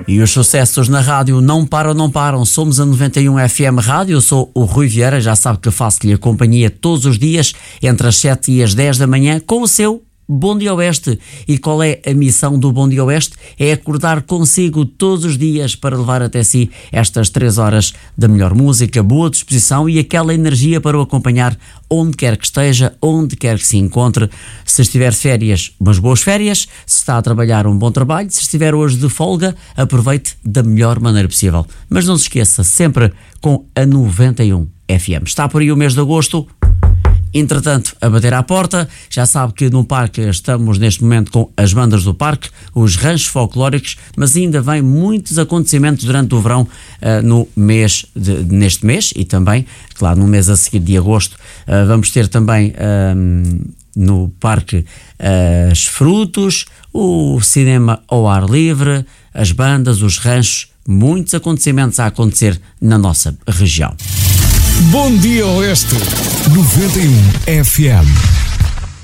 E os sucessos na rádio não param, não param. Somos a 91 FM Rádio. Eu sou o Rui Vieira. Já sabe que faço-lhe a companhia todos os dias, entre as 7 e as 10 da manhã, com o seu Bom Dia Oeste. E qual é a missão do Bom Dia Oeste? É acordar consigo todos os dias para levar até si estas 3 horas da melhor música, boa disposição e aquela energia para o acompanhar onde quer que esteja, onde quer que se encontre. Se estiver de férias, umas boas férias. Se está a trabalhar, um bom trabalho. Se estiver hoje de folga, aproveite da melhor maneira possível. Mas não se esqueça, sempre com a 91 FM. Está por aí o mês de agosto. Entretanto, a bater à porta, já sabe que no parque estamos neste momento com as bandas do parque, os ranchos folclóricos, mas ainda vem muitos acontecimentos durante o verão neste mês e também, claro, no mês a seguir de agosto. Vamos ter também no parque as frutos, o cinema ao ar livre, as bandas, os ranchos, muitos acontecimentos a acontecer na nossa região. Bom Dia Oeste 91 FM.